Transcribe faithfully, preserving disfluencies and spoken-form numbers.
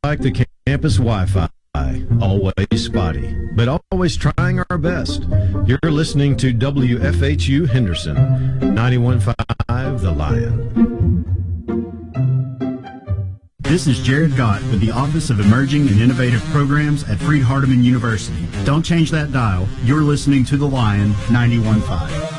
like the campus Wi-Fi, always spotty, but always trying our best. You're listening to W F H U Henderson, ninety-one point five The Lion. This is Jared Gott with the Office of Emerging and Innovative Programs at Freed-Hardeman University. Don't change that dial. You're listening to The Lion, ninety-one point five.